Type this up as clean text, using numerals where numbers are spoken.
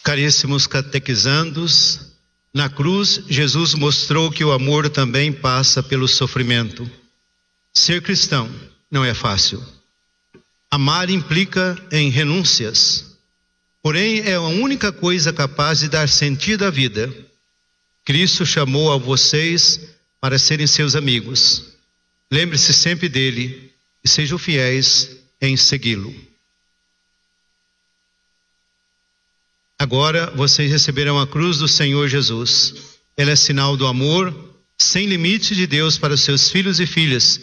Caríssimos catequizandos, na cruz Jesus mostrou que o amor também passa pelo sofrimento. Ser cristão não é fácil. Amar implica em renúncias, porém é a única coisa capaz de dar sentido à vida. Cristo chamou a vocês para serem seus amigos. Lembre-se sempre dele e sejam fiéis em segui-lo. Agora vocês receberão a cruz do Senhor Jesus. Ela é sinal do amor sem limite de Deus para os seus filhos e filhas,